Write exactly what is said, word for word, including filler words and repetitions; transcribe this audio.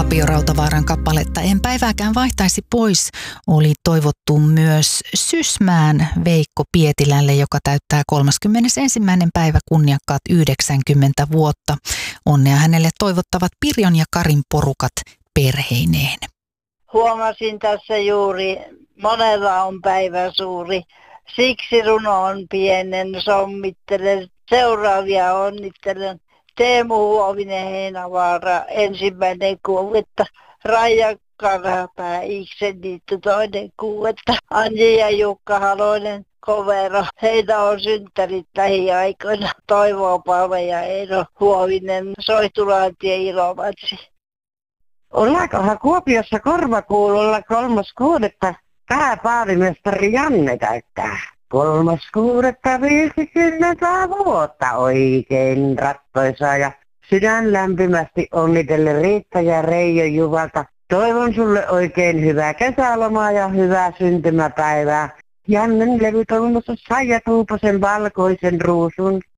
Tapio Rautavaaran kappaletta En päivääkään vaihtaisi pois oli toivottu myös Sysmään Veikko Pietilälle, joka täyttää kolmaskymmenesensimmäinen päivä kunniakkaat yhdeksänkymmentä vuotta. Onnea hänelle toivottavat Pirjon ja Karin porukat perheineen. Huomasin tässä juuri, monella on päivä suuri. Siksi runo on pienen, sommittelen. Seuraavia onnittelen. Teemu Huovinen Heinävaara, ensimmäinen kuudetta. Raija Karhapää, Iksenniitty, toinen kuudetta. Anji ja Jukka Halonen, Kovero. Heitä on synttärit lähiaikoina. Toivo Palve ja Eino Huovinen, Soihtulaantie, Ilomantsi. Ollaankohan Kuopiossa korvakuulolla kolmas kuudetta pääpaarimestari Janne täyttää? Kolmas kuudetta viisikymmentä vuotta oikein rattoisaa ja sydän lämpimästi onnitellen Riitta ja Reijo Juvalta. Toivon sulle oikein hyvää kesälomaa ja hyvää syntymäpäivää. Jannen levytolmussa Saija Tuuposen valkoisen ruusun.